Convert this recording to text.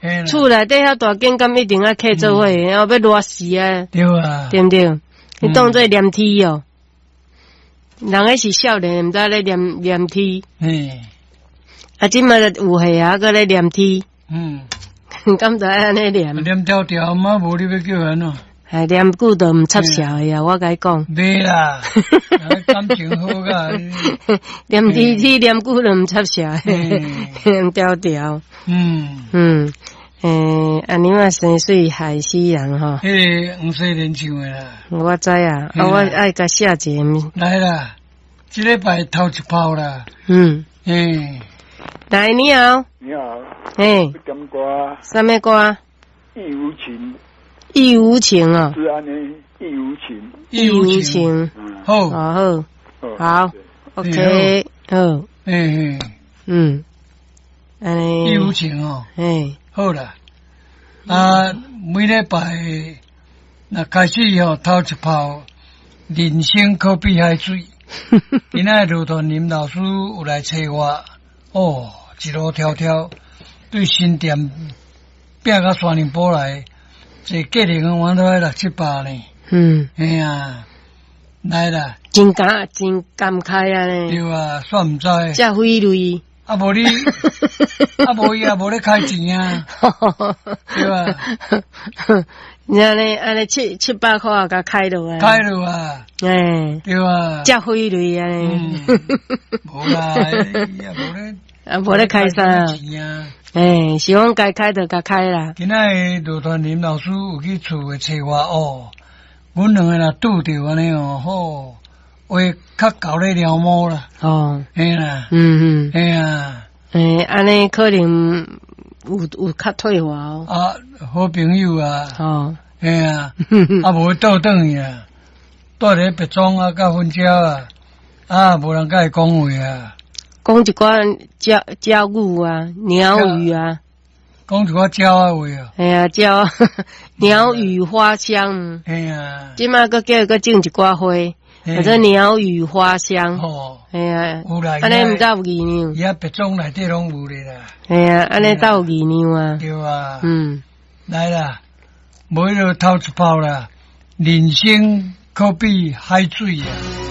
厝内底遐大间间一定要客做伙，然后要热死啊！ 对啊， 对不对？你当做黏梯哦，人个是少年，毋知咧黏梯。啊，即卖有岁啊，搁咧黏梯。敢知安尼黏？ 黏条条嘛，无你要叫安怎？ 哎，黏久都毋插潲呀，我甲你讲。 袂啦，感情好个。 黏梯黏久都毋插潲，黏条条。安尼嘛生水害死人吼。 黄细连唱的啦。 我知啊，我爱甲写一个。 来啦，这礼拜头一炮啦。 来你好。 你好。 一点歌。 什么歌？ 义无情。 义无情哦。 是安尼，义无情。 义无情。 好。 好。OK。好。安尼。 义无情哦。好啦。每礼拜那开始以后头一炮，人生可比海水。今仔路团林老师有来找我，一路迢迢对新店拼到山林堡来，这价钱我都要600-700呢。来啦， 真感慨啊呢。 对啊，算唔知。 这费类。 无你，无伊也无咧开钱啊，对吧？ 安尼700块甲开落啊， 对吧？ 这费类啊， 无啦， 无咧开啥？是讲该开就该开啦。 今仔罗团林老师有去厝诶找我阮两个若拄着安尼好。话较搞咧了毛啦，啦， 安尼可能有较退化哦。 好朋友啊，无倒转去啊，住咧别庄啊，甲分家无人甲伊讲话啊， 讲一寡鸟语啊，鸟语啊， 讲一寡鸟话鸟鸟语花香，即摆佫叫伊佫种一寡花。或者鸟语花香， 有啦， 安尼毋才有艺娘， 伊别庄内底拢有咧啦， 安尼才有艺娘啊， 对啊，来啦，无迄个头一炮啦，人生可比海水啊。